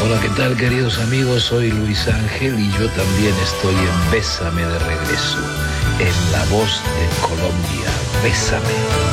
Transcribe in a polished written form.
Hola, ¿qué tal, queridos amigos? Soy Luis Ángel y yo también estoy en Bésame de regreso, en La Voz de Colombia. Bésame.